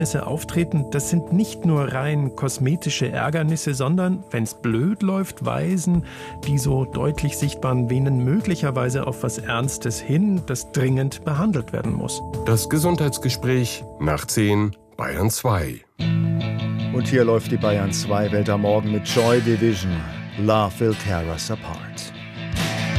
auftreten, das sind nicht nur rein kosmetische Ärgernisse, sondern, wenn es blöd läuft, weisen die so deutlich sichtbaren Venen möglicherweise auf was Ernstes hin, das dringend behandelt werden muss. Das Gesundheitsgespräch nach 10, Bayern 2. Und hier läuft die Bayern 2 Welt am Morgen mit Joy Division. Love will tear us apart.